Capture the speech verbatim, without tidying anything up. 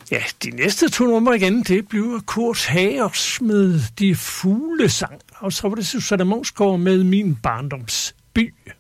Ja, de næste to numre igen, det bliver Kurt Hagers med De Fuglesang, og så var det Susanne Mongsgaard med Min Barndoms By.